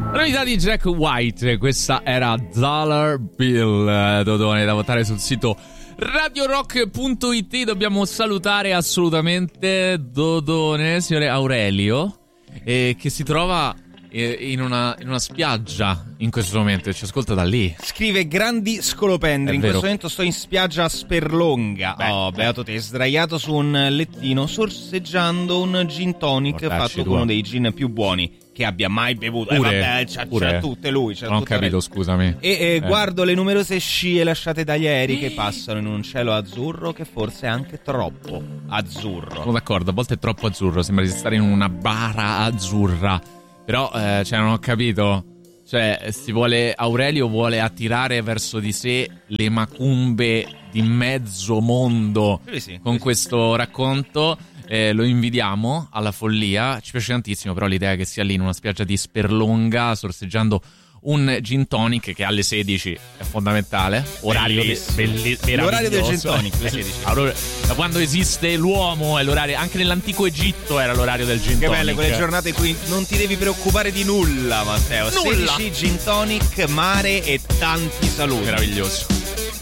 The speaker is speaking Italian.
La novità di Jack White, questa era Dollar Bill, Dodone, da votare sul sito radiorock.it. Dobbiamo salutare assolutamente Dodone, signore Aurelio, che si trova in una spiaggia in questo momento, ci ascolta da lì. Scrive: grandi scolopendri, in questo momento sto in spiaggia a Sperlonga. Beato te, sdraiato su un lettino sorseggiando un gin tonic fatto con uno dei gin più buoni che abbia mai bevuto. Vabbè, c'ha tutte lui. Non ho capito, scusami. E guardo le numerose scie lasciate dagli aerei che passano in un cielo azzurro che forse è anche troppo azzurro. Sono d'accordo, a volte è troppo azzurro, sembra di stare in una bara azzurra. Però, non ho capito. Aurelio vuole attirare verso di sé le macumbe di mezzo mondo con questo racconto. Lo invidiamo alla follia, ci piace tantissimo, però l'idea che sia lì in una spiaggia di Sperlonga sorseggiando un gin tonic che alle 16 è fondamentale, orario l'orario del gin tonic, le 16. Allora, da quando esiste l'uomo è l'orario, anche nell'antico Egitto era l'orario del gin tonic. Che belle quelle giornate in cui non ti devi preoccupare di nulla, Matteo. Nulla. 16 gin tonic, mare e tanti saluti. Meraviglioso.